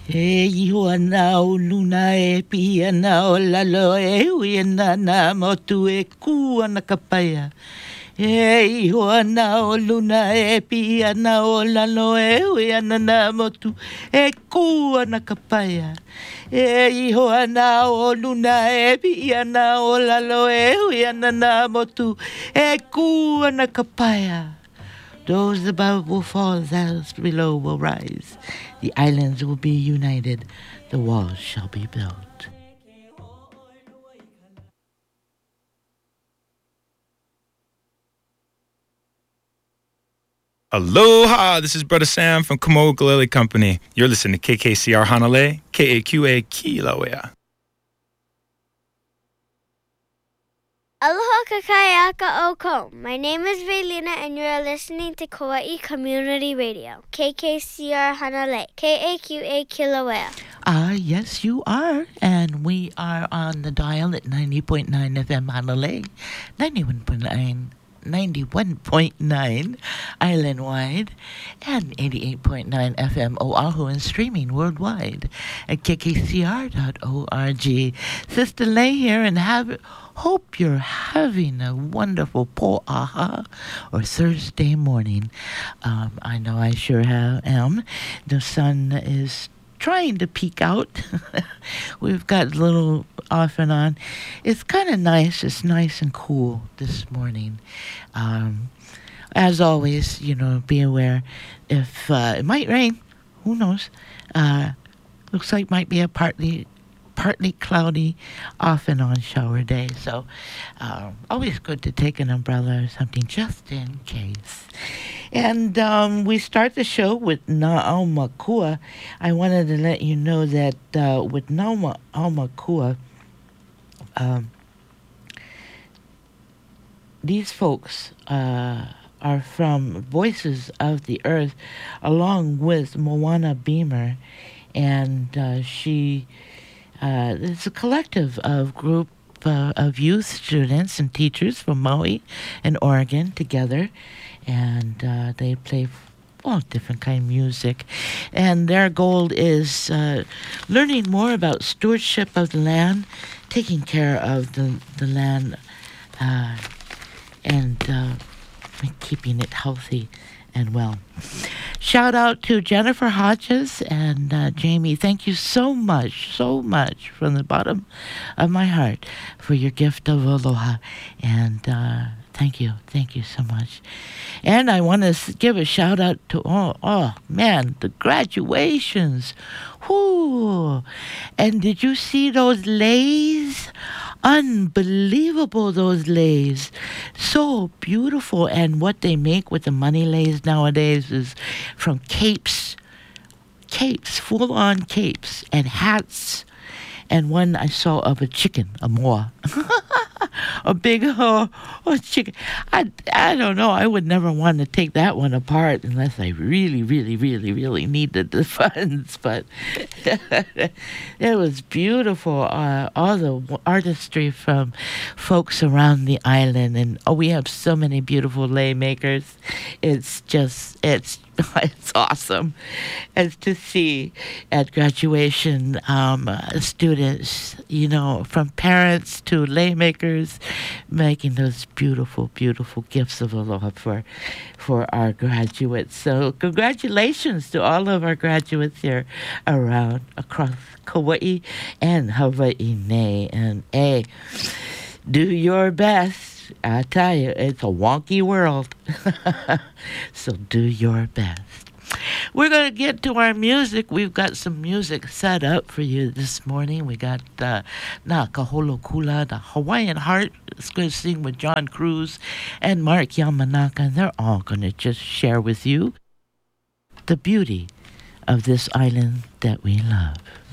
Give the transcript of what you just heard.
E ihoa na o luna e pia na o lalo e hui na motu e kua na kapaya. E ihoa na o luna e pia na o lalo e hui na motu e kua na kapaya. E ihoa na o luna e pia na o lalo e hui na motu e kua na kapaya. Those above will fall, those below will rise. The islands will be united, the walls shall be built. Aloha, this is Brother Sam from Kamo Galili Company. You're listening to KKCR Hanalei, KAQA Kilauea. Aloha kakayaka oko. My name is Vaylina and you are listening to Kauai Community Radio, KKCR Hanalei, KAQA Kilauea. Yes, you are. And we are on the dial at 90.9 FM Hanalei, 91.9 island-wide, and 88.9 FM Oahu, and streaming worldwide at kkcr.org. Sister Lay here, and hope you're having a wonderful po'aha or Thursday morning. I know I sure am. The sun is trying to peek out. We've got a little off and on. It's kind of nice. It's nice and cool this morning. As always, be aware if it might rain. Who knows? Looks like might be a partly cloudy, off and on shower day. So always good to take an umbrella or something just in case. And we start the show with Na'aumakua. I wanted to let you know that with Na'aumakua, these folks are from Voices of the Earth, along with Moana Beamer, and it's a collective group of youth students and teachers from Maui and Oregon together, and they play all different kind of music, and their goal is learning more about stewardship of the land, taking care of the land, and keeping it healthy and well. Shout out to Jennifer Hodges and Jamie. Thank you so much from the bottom of my heart for your gift of aloha. And thank you so much. And I want to give a shout out to, the graduations. Whoo! And did you see those leis? Unbelievable, those leis. So beautiful. And what they make with the money leis nowadays is from capes, full-on capes, and hats. And one I saw of a chicken, a moa. A big chicken. I don't know. I would never want to take that one apart unless I really, really, really, really needed the funds. But it was beautiful. All the artistry from folks around the island, and we have so many beautiful lei makers. It's awesome as to see at graduation students, from parents to lei makers, making those beautiful, beautiful gifts of aloha for our graduates. So congratulations to all of our graduates here across Kauai and Hawaii nei. And do your best. I tell you, it's a wonky world. So do your best. We're going to get to our music. We've got some music set up for you this morning. We got Na Kaholokula, the Hawaiian Heart. It's going to sing with John Cruz and Mark Yamanaka. And they're all going to just share with you the beauty of this island that we love.